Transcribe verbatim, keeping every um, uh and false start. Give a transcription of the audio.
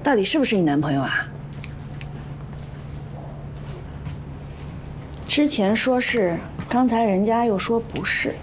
到底是不是你男朋友啊？之前说是，刚才人家又说不是。